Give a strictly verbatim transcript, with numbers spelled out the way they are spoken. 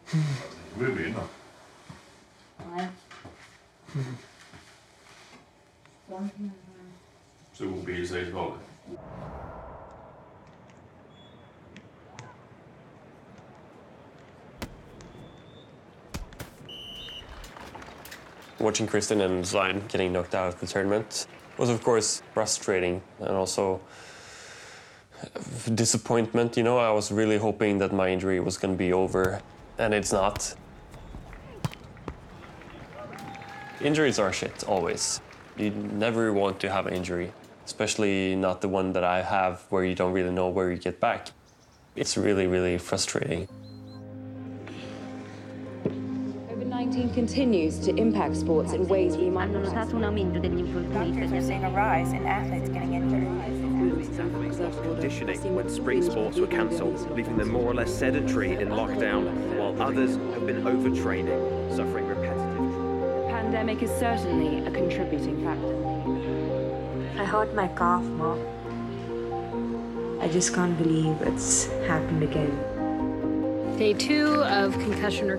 Vi begynner. Nej. Stor bil säger det. Watching Kristen and Svein getting knocked out of the tournament was, of course, frustrating and also disappointment. You know, I was really hoping that my injury was going to be over, and it's not. Injuries are shit, always. You never want to have an injury, especially not the one that I have where you don't really know where you get back. It's really, really frustrating. COVID nineteen continues to impact sports in ways we might not have. Doctors are seeing a rise in athletes getting injured. Athletes lost conditioning when spring sports were cancelled, leaving them more or less sedentary in lockdown, while others have been overtraining, suffering repetitive. The pandemic is certainly a contributing factor. I hurt my calf, Mom. I just can't believe it's happened again. Day two of concussion recovery.